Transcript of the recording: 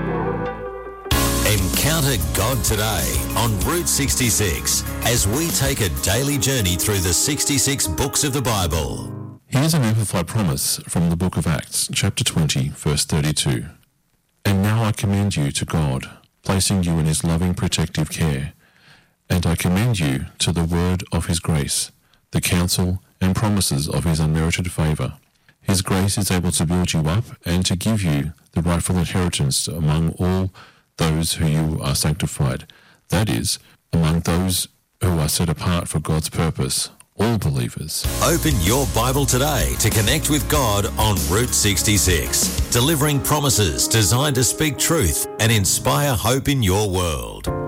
Encounter God today on Route 66 as we take a daily journey through the 66 books of the Bible. Here's an amplified promise from the book of Acts, chapter 20, verse 32. And now I commend you to God, placing you in his loving protective care. And I commend you to the word of his grace, the counsel and promises of his unmerited favour. His grace is able to build you up and to give you the rightful inheritance among all those who you are sanctified, that is, among those who are set apart for God's purpose, all believers. Open your Bible today to connect with God on Route 66, delivering promises designed to speak truth and inspire hope in your world.